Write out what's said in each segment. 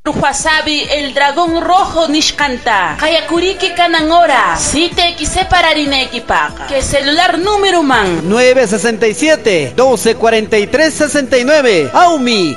Wasabi, el dragón rojo nishkanta. Kayakuriki kanangora. Si te quise pararineki paga. Que celular número man. 967-1243-69. Aumi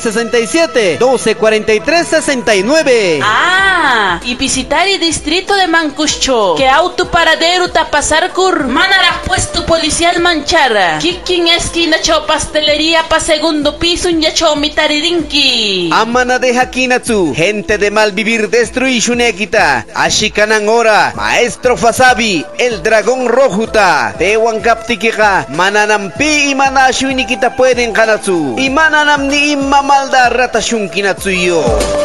967-1243-69. Ah, y visitar el distrito de Mancucho. Que auto paradero tapasar cur. Manara puesto policial manchara. Kikin esquina cho pastelería pa segundo piso un yacho mitaririnki. Amana de Hakina. Gente de mal vivir destruishunekita. Ashikanangora. Maestro Fasabi, el dragón rojuta. Tewan kaptikika. Mananampi y manashunikita pueden kanatsu. Y mananam ni imma malda ratashunkinatsuyo.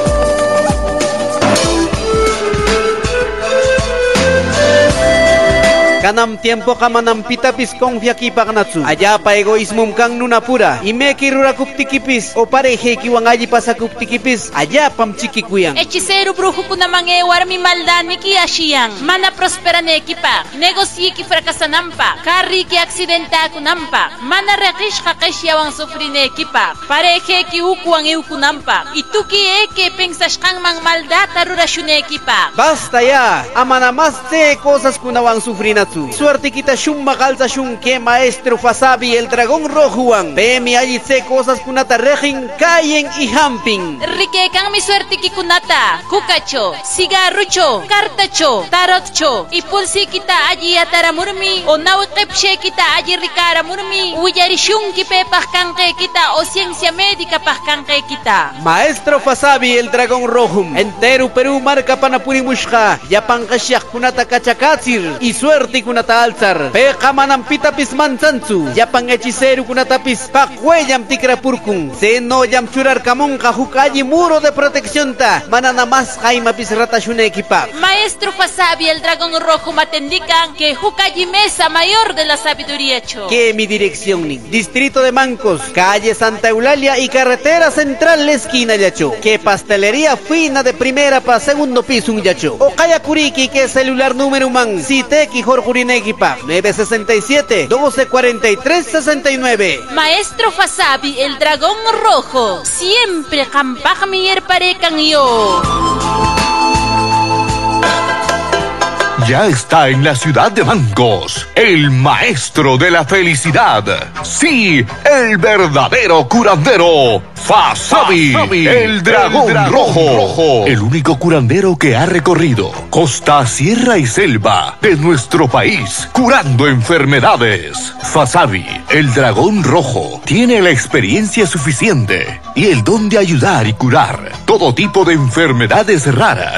Kanam tiempo kamanam pitapis konfiakipak natsu. Allá pa egoismo kang nunapura. Ime kirura kuptikipis. O pareje kiwangaji pasa kuptikipis. Allá pam chikikuyang. Hechicero brujo kunamang warmi maldani ki ashiyang. Mana prosperane ekipa. Negosyi ki fracasanampa. Carri ki accidenta kunampa. Mana rekish kakesh yawang sufrine ekipa. Pareje ki ukuang eukunampa. Ituki eke pensashkang mang maldata rurashune ekipa. Basta ya. Amanamaste cosas kunawang sufrinatsu. Suerte kita shumma calza shun que maestro Fasabi el dragón rojuan. Pemi allí se cosas kunata rejin cayen y hamping. Rike kang mi suerte ki kunata. Kukacho, cigarrucho, cartacho, tarotcho. Y pulsi kita allí ataramurmi. O nawikipshe kita allí rikaramurmi. Uyarishun ki pepah kanke kita o ciencia médica pah kanke kita. Maestro Fasabi el dragón rojum. Entero Perú marca panapurimushka. Yapankashyak kunata kachakatsir. Y suerte kunata alzar. Peqa manam pitapis mansansu. Yapang hechicero kunatapis pakweyam tikrapurkun. Se no yam churar kamunka hukayi muro de protección ta. Manana mas jaimapis ratashunekipap. Maestro Fasabi el dragón rojo matendican que hukayi mesa mayor de la sabiduría cho. Que mi dirección ni. Distrito de Mancos, calle Santa Eulalia y carretera central esquina yacho. Que pastelería fina de primera pa segundo piso un yacho. O Kayakuriki que celular número man. Siteki Jorge 967-1243-69. Maestro Fasabi, el dragón rojo, siempre campaj mier parecan yo. Ya está en la ciudad de Mancos, el maestro de la felicidad. Sí, el verdadero curandero, Fasabi, el dragón rojo. El único curandero que ha recorrido costa, sierra y selva de nuestro país, curando enfermedades. Fasabi, el dragón rojo, tiene la experiencia suficiente y el don de ayudar y curar todo tipo de enfermedades raras.